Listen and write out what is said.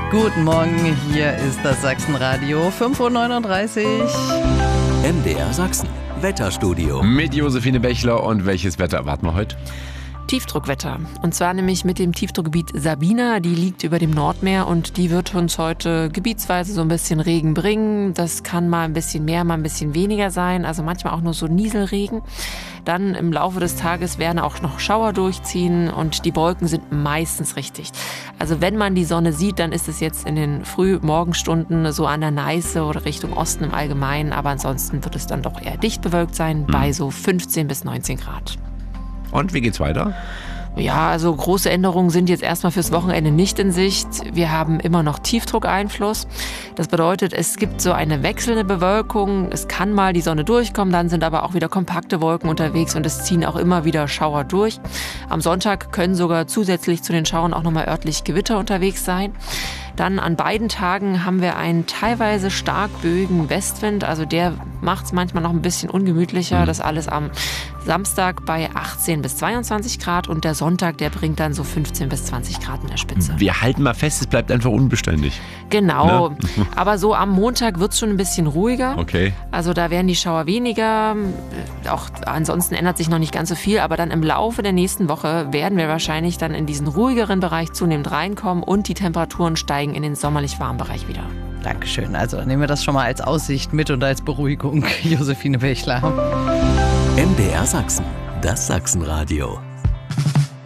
Guten Morgen, hier ist das Sachsenradio 5:39 Uhr. MDR Sachsen, Wetterstudio. Mit Josephine Bechler. Und welches Wetter erwarten wir heute? Tiefdruckwetter. Und zwar nämlich mit dem Tiefdruckgebiet Sabina. Die liegt über dem Nordmeer und die wird uns heute gebietsweise so ein bisschen Regen bringen. Das kann mal ein bisschen mehr, mal ein bisschen weniger sein. Also manchmal auch nur so Nieselregen. Dann im Laufe des Tages werden auch noch Schauer durchziehen und die Wolken sind meistens richtig. Also wenn man die Sonne sieht, dann ist es jetzt in den Frühmorgenstunden so an der Neiße oder Richtung Osten im Allgemeinen. Aber ansonsten wird es dann doch eher dicht bewölkt sein bei so 15 bis 19 Grad. Und wie geht's weiter? Ja, also große Änderungen sind jetzt erstmal fürs Wochenende nicht in Sicht. Wir haben immer noch Tiefdruckeinfluss. Das bedeutet, es gibt so eine wechselnde Bewölkung. Es kann mal die Sonne durchkommen, dann sind aber auch wieder kompakte Wolken unterwegs und es ziehen auch immer wieder Schauer durch. Am Sonntag können sogar zusätzlich zu den Schauern auch nochmal örtlich Gewitter unterwegs sein. Dann an beiden Tagen haben wir einen teilweise stark böigen Westwind. Also der macht es manchmal noch ein bisschen ungemütlicher. Das alles am Samstag bei 18 bis 22 Grad und der Sonntag, der bringt dann so 15 bis 20 Grad in der Spitze. Wir halten mal fest, es bleibt einfach unbeständig. Genau, Ne? Aber so am Montag wird es schon ein bisschen ruhiger. Okay. Also da werden die Schauer weniger. Auch ansonsten ändert sich noch nicht ganz so viel. Aber dann im Laufe der nächsten Woche werden wir wahrscheinlich dann in diesen ruhigeren Bereich zunehmend reinkommen und die Temperaturen steigen in den sommerlich warmen Bereich wieder. Dankeschön. Also nehmen wir das schon mal als Aussicht mit und als Beruhigung. Josephine Bechler. MDR Sachsen, das Sachsenradio.